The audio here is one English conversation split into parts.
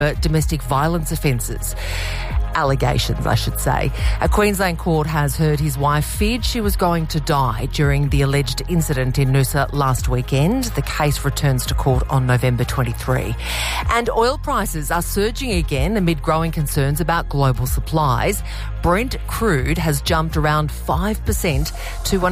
domestic violence offences. Allegations, I should say. A Queensland court has heard his wife feared she was going to die during the alleged incident in Noosa last weekend. The case returns to court on November 23. And oil prices are surging again amid growing concerns about global supplies. Brent crude has jumped around 5% to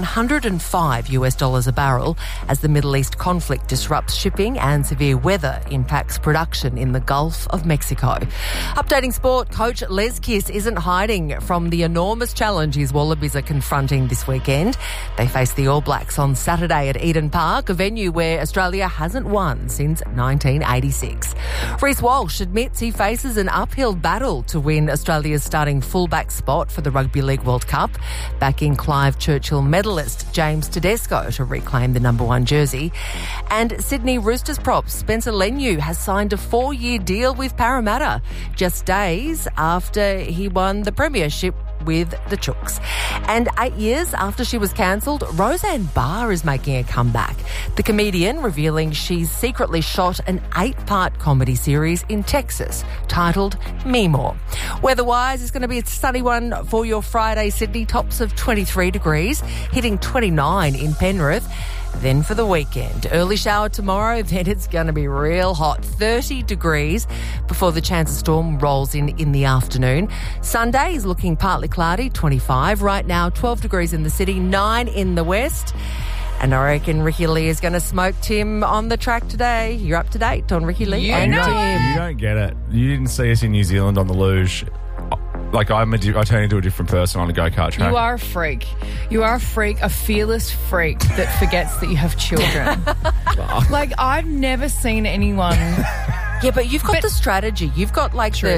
$105 a barrel as the Middle East conflict disrupts shipping and severe weather impacts production in the Gulf of Mexico. Updating sport, coach Les Kiss isn't hiding from the enormous challenge his Wallabies are confronting this weekend. They face the All Blacks on Saturday at Eden Park, a venue where Australia hasn't won since 1986. Reece Walsh admits he faces an uphill battle to win Australia's starting fullback spot for the Rugby League World Cup, backing Clive Churchill medalist James Tedesco to reclaim the number 1 jersey. And Sydney Roosters prop Spencer Leniu has signed a 4-year deal with Parramatta, just days after he won the premiership with the Chooks. And 8 years after she was cancelled, Roseanne Barr is making a comeback. The comedian revealing she's secretly shot an 8-part comedy series in Texas titled Me More. Weather-wise, it's going to be a sunny one for your Friday, Sydney. Tops of 23 degrees, hitting 29 in Penrith. Then for the weekend, early shower tomorrow, then it's going to be real hot, 30 degrees before the chance of storm rolls in the afternoon. Sunday is looking partly cloudy, 25. Right now, 12 degrees in the city, 9 in the west. And I reckon Ricky Lee is going to smoke Tim on the track today. You're up to date on Ricky Lee and Tim. You don't get it. You didn't see us in New Zealand on the luge. Like, I turn into a different person on a go-kart track. You are a freak. You are a freak, a fearless freak that forgets that you have children. Like, I've never seen anyone... Yeah, but you've got the strategy. You've got, like, You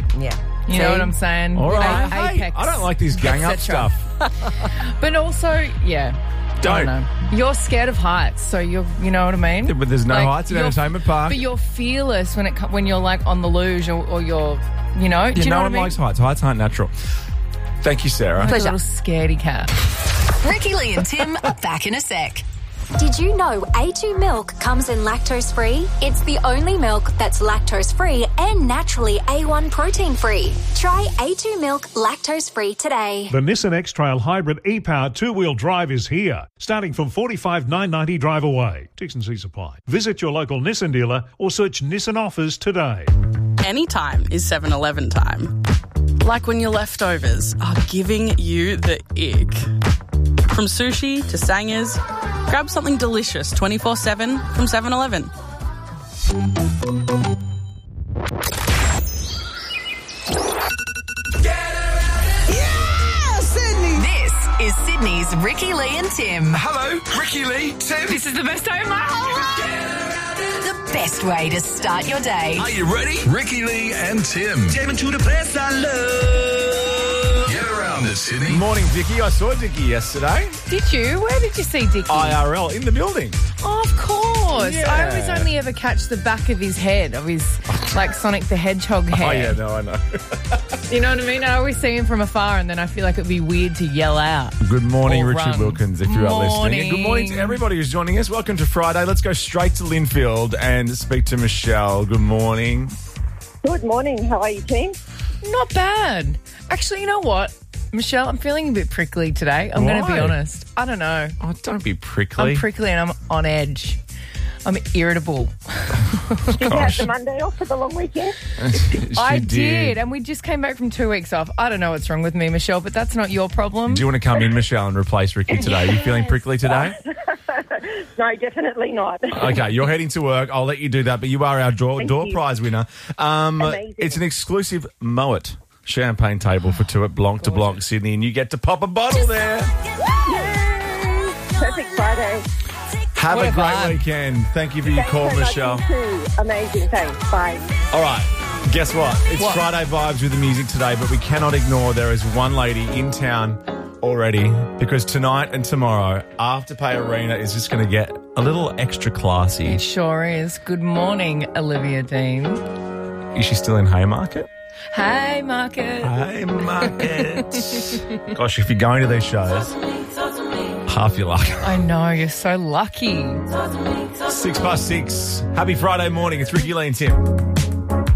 know what I'm saying? All right. Apex. I don't like this gang-up stuff. But also, yeah... Don't. know. You're scared of heights, so you know what I mean? Yeah, but there's no heights in Entertainment Park. But you're fearless when you're, like, on the luge or you're... You know? Do you know no what one I mean? likes heights. Heights aren't natural. Thank you, Sarah. Pleasure. Little scaredy cat. Ricky Lee and Tim are back in a sec. Did you know A2 milk comes in lactose-free? It's the only milk that's lactose-free and naturally A1 protein-free. Try A2 milk lactose-free today. The Nissan X-Trail Hybrid e-Power two-wheel drive is here, starting from $45,990 drive away. T&C supply. Visit your local Nissan dealer or search Nissan offers today. Anytime is 7-Eleven time. Like when your leftovers are giving you the ick. From sushi to sangers, grab something delicious 24/7 from 7-Eleven. Yeah, Sydney! This is Sydney's Ricky Lee and Tim. Hello, Ricky Lee, Tim. This is the best day of my whole life. The best way to start your day. Are you ready? Ricky Lee and Tim. Jamming to the place I love. Get around it, Sydney. Morning, Dickie. I saw Dickie yesterday. Did you? Where did you see Dickie? IRL, in the building. Oh, of course. Yeah. I always only ever catch the back of his head, of his, like, Sonic the Hedgehog hair. Oh, yeah, no, I know. You know what I mean? I always see him from afar and then I feel like it would be weird to yell out. Good morning, Or Richard run. Wilkins, if you are listening. And good morning to Morning. everybody who's joining us. Welcome to Friday. Let's go straight to Linfield and speak to Michelle. Good morning. Good morning. How are you, team? Not bad. Actually, you know what? Michelle, I'm feeling a bit prickly today. I'm going to be Why? honest. I don't know. Oh, don't be prickly. I'm prickly and I'm on edge. I'm irritable. Did you have the Monday off for the long weekend? I did. And we just came back from 2 weeks off. I don't know what's wrong with me, Michelle, but that's not your problem. Do you want to come in, Michelle, and replace Ricky today? Are you feeling prickly today? No, definitely not. Okay, you're heading to work. I'll let you do that, but you are our door you. prize winner. Amazing. It's an exclusive Moet champagne table for two at Blanc de Blanc, Sydney, and you get to pop a bottle there. Yay! Perfect Friday. Have What a a great vibe. weekend. Thank you for your call, Thanks Michelle. so much, you too. Amazing. Thanks. Bye. All right, guess what? It's What? Friday vibes with the music today, but we cannot ignore there is one lady in town already because tonight and tomorrow, Afterpay Arena is just going to get a little extra classy. It sure is. Good morning, Olivia Dean. Is she still in Haymarket? Hey, Market. Haymarket. Gosh, if you're going to these shows, half your luck. I know, you're so lucky. 6 past 6. Happy Friday morning. It's Ricky Lee and Tim.